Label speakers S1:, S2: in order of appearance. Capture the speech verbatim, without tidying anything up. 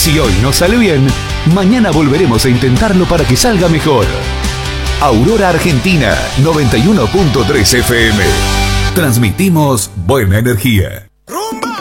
S1: Si hoy no sale bien, mañana volveremos a intentarlo para que salga mejor. Aurora Argentina noventa y uno punto tres F M. Transmitimos buena energía.